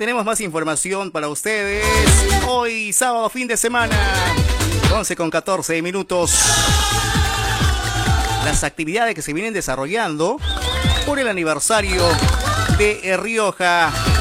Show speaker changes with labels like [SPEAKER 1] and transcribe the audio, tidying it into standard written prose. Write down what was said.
[SPEAKER 1] tenemos más información para ustedes. Hoy, sábado, fin de semana, 11:14. Las actividades que se vienen desarrollando por el aniversario de Rioja